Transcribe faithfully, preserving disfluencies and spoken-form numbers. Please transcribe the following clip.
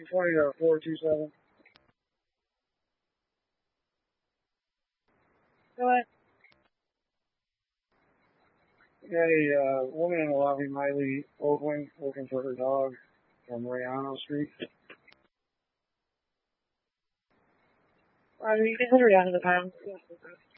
two twenty to four two seven. Go ahead. Got a uh, woman in the lobby, Miley Oakland, looking for her dog from Rayano Street. Um, you can put her down to the pound.